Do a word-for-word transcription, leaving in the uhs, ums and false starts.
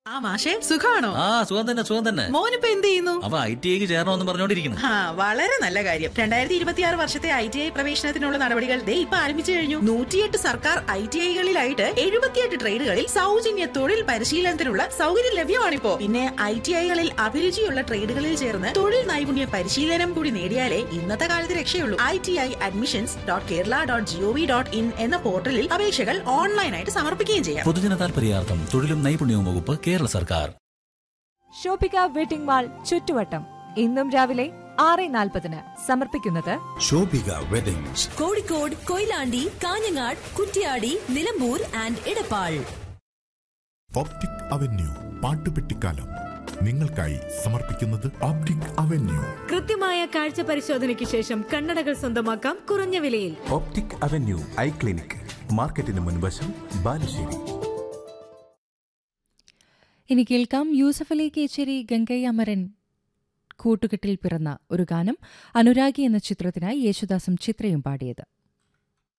ആ മാഷേ, സുഖാണോ? ആ സുഖം തന്നെ സുഖം തന്നെ. മോനിപ്പോ എന്ത് ചെയ്യുന്നു? അവ ഐ ടി ഐക്ക് ചേരണമെന്ന് പറഞ്ഞോണ്ടിരിക്കുന്നു. ആ വളരെ നല്ല കാര്യം. രണ്ടായിരത്തി ഇരുപത്തിയാറ് വർഷത്തെ ഐ ടി ഐ പ്രവേശനത്തിനുള്ള നടപടികൾ ദേ ഇപ്പൊ ആരംഭിച്ചു കഴിഞ്ഞു. നൂറ്റിയെട്ട് സർക്കാർ ഐ ടി ഐകളിലായിട്ട് എഴുപത്തിയെട്ട് ട്രേഡുകളിൽ സൗജന്യ തൊഴിൽ പരിശീലനത്തിനുള്ള സൗകര്യം ലഭ്യമാണിപ്പോ. പിന്നെ ഐ ടി ഐകളിൽ അഭിരുചിയുള്ള ട്രേഡുകളിൽ ചേർന്ന് തൊഴിൽ നൈപുണ്യ പരിശീലനം കൂടി നേടിയാലേ ഇന്നത്തെ കാലത്ത് രക്ഷയുള്ളൂ. I T I admissions dot Kerala dot G O V dot in എന്ന പോർട്ടലിൽ അപേക്ഷകൾ ഓൺലൈനായിട്ട് സമർപ്പിക്കുകയും ചെയ്യാം. പൊതുജന താൽപര്യാർത്ഥം തൊഴിലും നൈപുണ്യവും വകുപ്പ്, കേരള സർക്കാർ. ഷോപ്പിക വെഡിംഗ് മാൾ ചുറ്റുവട്ടം ഇന്നും രാവിലെ ആറ് നാൽപ്പതിന് സമർപ്പിക്കുന്നത് Shoppika weddings, Kozhikode, Koyilandy, Kanhangad, Kuttiadi, Nilambur and Edappal. Optic avenue പാട്ടുപെട്ടിക്കാലം നിങ്ങൾക്കായി സമർപ്പിക്കുന്നത് ഓപ്റ്റിക് അവന്യൂ. കൃത്യമായ കാഴ്ച പരിശോധനയ്ക്ക് ശേഷം കണ്ണടകൾ സ്വന്തമാക്കാം കുറഞ്ഞ വിലയിൽ. ഓപ്റ്റിക് അവന്യൂ ഐ ക്ലിനിക്, മാർക്കറ്റിന് മുൻവശം, ബാലുശ്ശേരി. ഇനി കേൾക്കാം യൂസഫ് അലി കേച്ചേരി ഗംഗയ്യ അമരൻ കൂട്ടുകെട്ടിൽ പിറന്ന ഒരു ഗാനം. അനുരാഗി എന്ന ചിത്രത്തിനായി യേശുദാസും ചിത്രയും പാടിയത്.